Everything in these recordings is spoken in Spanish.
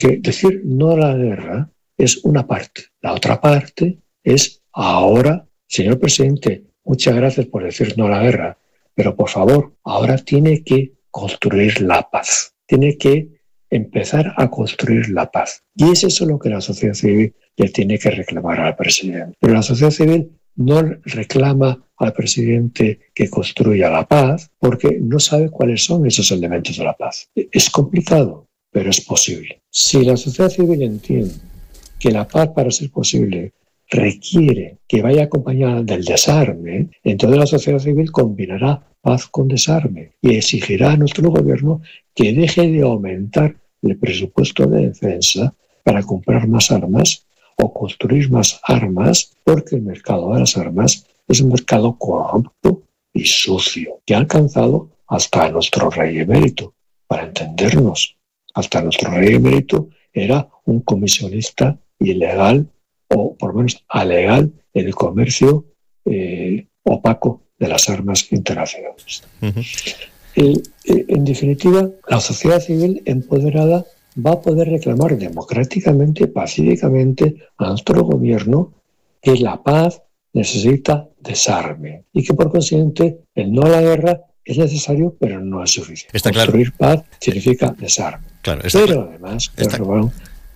que decir no a la guerra es una parte. La otra parte es ahora, señor presidente, muchas gracias por decir no a la guerra, pero por favor, ahora tiene que construir la paz. Tiene que empezar a construir la paz. Y es eso lo que la sociedad civil le tiene que reclamar al presidente. Pero la sociedad civil no reclama al presidente que construya la paz porque no sabe cuáles son esos elementos de la paz. Es complicado, pero es posible. Si la sociedad civil entiende que la paz, para ser posible, requiere que vaya acompañada del desarme, entonces la sociedad civil combinará paz con desarme y exigirá a nuestro gobierno que deje de aumentar el presupuesto de defensa para comprar más armas o construir más armas, porque el mercado de las armas es un mercado corrupto y sucio, que ha alcanzado hasta nuestro rey emérito. Para entendernos, hasta nuestro rey emérito era un comisionista ilegal o por lo menos alegal en el comercio opaco de las armas internacionales. En definitiva, la sociedad civil empoderada va a poder reclamar democráticamente, pacíficamente a nuestro gobierno que la paz necesita desarme y que por consiguiente el no a la guerra es necesario, pero no es suficiente. Está Construir claro. Paz significa desarme. Claro, pero además, ¿Perdón?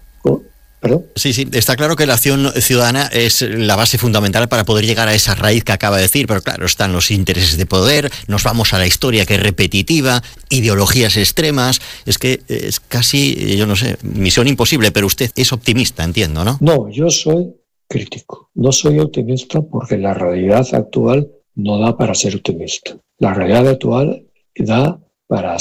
Sí, está claro que la acción ciudadana es la base fundamental para poder llegar a esa raíz que acaba de decir, pero claro, están los intereses de poder, nos vamos a la historia que es repetitiva, ideologías extremas, es que es casi, yo no sé, misión imposible, pero usted es optimista, entiendo, ¿no? No, yo soy crítico, no soy optimista porque la realidad actual no da para ser optimista. La realidad actual da para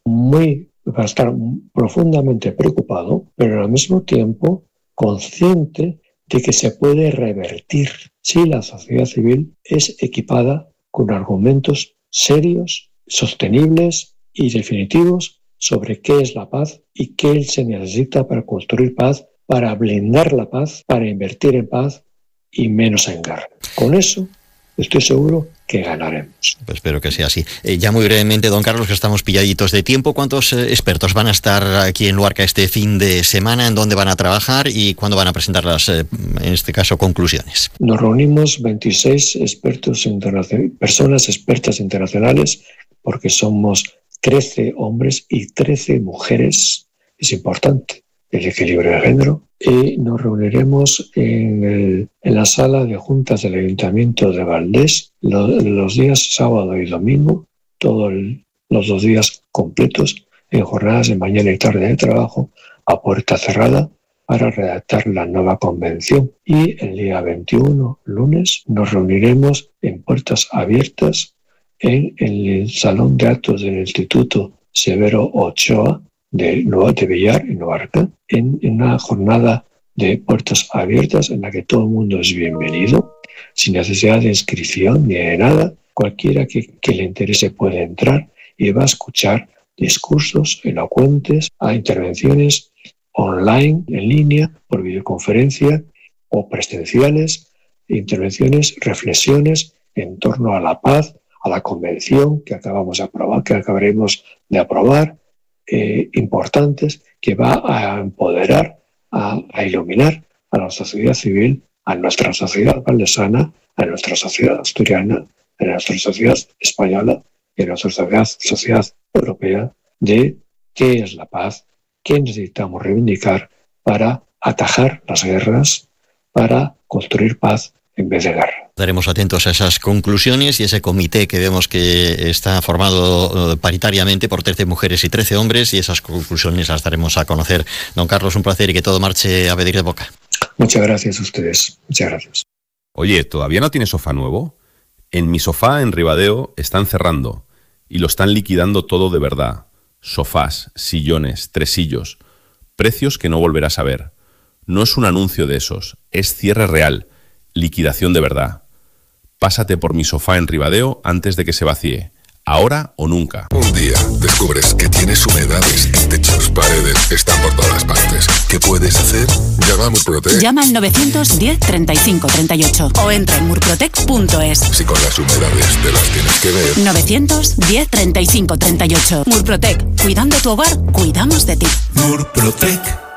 estar profundamente preocupado, pero al mismo tiempo consciente de que se puede revertir si la sociedad civil es equipada con argumentos serios, sostenibles y definitivos sobre qué es la paz y qué se necesita para construir paz, para blindar la paz, para invertir en paz y menos en guerra. Con eso estoy seguro que ganaremos. Pues espero que sea así. Ya muy brevemente, don Carlos, que estamos pilladitos de tiempo, ¿cuántos expertos van a estar aquí en Luarca este fin de semana? ¿En dónde van a trabajar y cuándo van a presentar las, en este caso, conclusiones? Nos reunimos 26 personas expertas internacionales, porque somos 13 hombres y 13 mujeres. Es importante el equilibrio de género. Y nos reuniremos en la sala de juntas del Ayuntamiento de Valdés los días sábado y domingo, los 2 días completos, en jornadas de mañana y tarde de trabajo, a puerta cerrada, para redactar la nueva convención. Y el día 21, lunes, nos reuniremos en puertas abiertas en el Salón de Actos del Instituto Severo Ochoa de Villar, en Luarca, en una jornada de puertas abiertas en la que todo el mundo es bienvenido, sin necesidad de inscripción ni de nada. Cualquiera que le interese puede entrar y va a escuchar discursos elocuentes, a intervenciones online, en línea, por videoconferencia o presenciales, intervenciones, reflexiones en torno a la paz, a la convención que acabaremos de aprobar, importantes, que va a empoderar, a iluminar a la sociedad civil, a nuestra sociedad valdesana, a nuestra sociedad asturiana, a nuestra sociedad española y a nuestra sociedad europea, de qué es la paz, qué necesitamos reivindicar para atajar las guerras, para construir paz en vez de guerra. Estaremos atentos a esas conclusiones y ese comité que vemos que está formado paritariamente por 13 mujeres y 13 hombres, y esas conclusiones las daremos a conocer. Don Carlos, un placer y que todo marche a pedir de boca. Muchas gracias a ustedes. Muchas gracias. Oye, ¿todavía no tienes sofá nuevo? En Mi Sofá, en Ribadeo, están cerrando y lo están liquidando todo de verdad. Sofás, sillones, tresillos. Precios que no volverás a ver. No es un anuncio de esos, es cierre real. Liquidación de verdad. Pásate por Mi Sofá en Ribadeo antes de que se vacíe. Ahora o nunca. Un día descubres que tienes humedades, techos, paredes, están por todas partes. ¿Qué puedes hacer? Llama a Murprotec. Llama al 910 35 38 o entra en murprotec.es. Si con las humedades te las tienes que ver. 910 35 38. Murprotec. Cuidando tu hogar, cuidamos de ti. Murprotec.